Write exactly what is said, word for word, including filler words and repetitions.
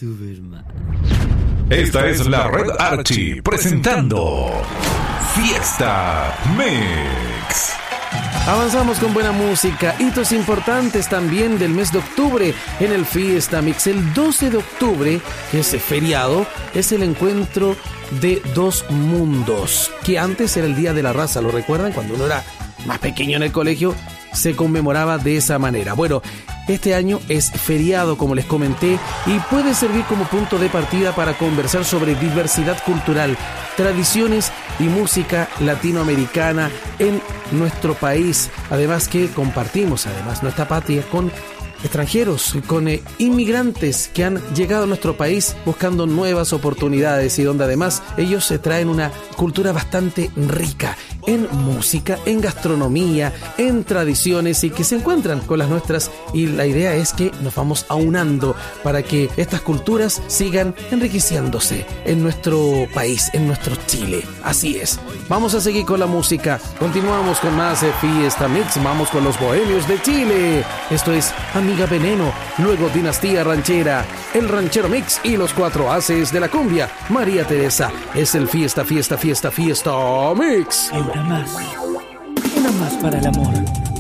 Superman. Esta es la Red Archie presentando Fiesta Mix. Avanzamos con buena música, hitos importantes también del mes de octubre en el Fiesta Mix. El doce de octubre, que es feriado, es el encuentro de dos mundos, que antes era el Día de la Raza, ¿lo recuerdan? Cuando uno era más pequeño en el colegio, se conmemoraba de esa manera. Bueno, este año es feriado, como les comenté, y puede servir como punto de partida para conversar sobre diversidad cultural, tradiciones y música latinoamericana en nuestro país. Además que compartimos, además, nuestra patria con extranjeros, con eh, inmigrantes que han llegado a nuestro país buscando nuevas oportunidades y donde además ellos se traen una cultura bastante rica en música, en gastronomía, en tradiciones y que se encuentran con las nuestras, y la idea es que nos vamos aunando para que estas culturas sigan enriqueciéndose en nuestro país, en nuestro Chile. Así es. Vamos a seguir con la música. Continuamos con más de Fiesta Mix. Vamos con los bohemios de Chile. Esto es Amiga Veneno, luego Dinastía Ranchera, el Ranchero Mix y los cuatro haces de la cumbia. María Teresa. Es el Fiesta, Fiesta, Fiesta, Fiesta Mix. Una más. Una más para el amor.